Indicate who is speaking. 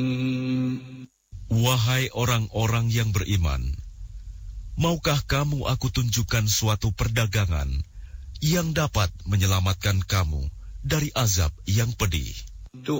Speaker 1: Wahai orang-orang yang beriman, maukah kamu aku tunjukkan suatu perdagangan yang dapat menyelamatkan kamu dari azab yang pedih?